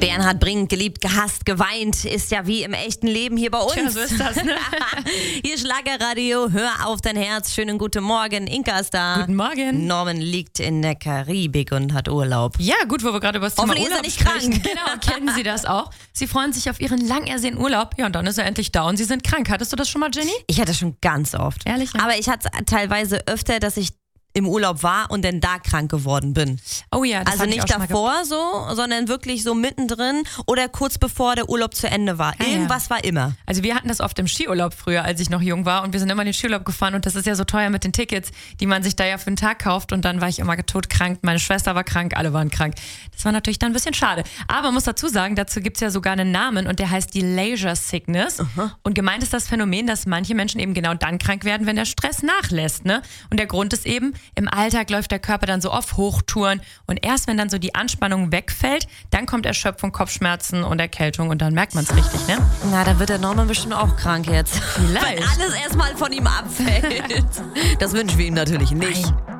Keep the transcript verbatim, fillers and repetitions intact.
Bernhard Brink, geliebt, gehasst, geweint, ist ja wie im echten Leben hier bei uns. Tja, so ist das, ne? Hier Schlagerradio, hör auf dein Herz. Schönen guten Morgen, Inka ist da. Guten Morgen. Norman liegt in der Karibik und hat Urlaub. Ja, gut, wo wir gerade über das Thema Hoffentlich Urlaub ist er nicht sprechen. krank. Genau, kennen Sie das auch? Sie freuen sich auf Ihren lang ersehnten Urlaub. Ja, und dann ist er endlich da und Sie sind krank. Hattest du das schon mal, Jenny? Ich hatte schon ganz oft. Ehrlich? Ja. Aber ich hatte es teilweise öfter, dass ich im Urlaub war und dann da krank geworden bin. Oh ja, das Also hab ich nicht auch schon mal davor so, sondern wirklich so mittendrin oder kurz bevor der Urlaub zu Ende war. Ah, Irgendwas ja. war immer. Also wir hatten das oft im Skiurlaub früher, als ich noch jung war und wir sind immer in den Skiurlaub gefahren und das ist ja so teuer mit den Tickets, die man sich da ja für einen Tag kauft und dann war ich immer todkrank, meine Schwester war krank, alle waren krank. Das war natürlich dann ein bisschen schade. Aber man muss dazu sagen, dazu gibt es ja sogar einen Namen und der heißt die Leisure Sickness. Uh-huh. Und gemeint ist das Phänomen, dass manche Menschen eben genau dann krank werden, wenn der Stress nachlässt. Ne? Und der Grund ist eben, im Alltag läuft der Körper dann so auf Hochtouren und erst wenn dann so die Anspannung wegfällt, dann kommt Erschöpfung, Kopfschmerzen und Erkältung und dann merkt man es richtig, ne? Na, dann wird der Norman bestimmt auch krank jetzt. Vielleicht. Weil alles erstmal von ihm abfällt. Das wünschen wir ihm natürlich nicht. Nein.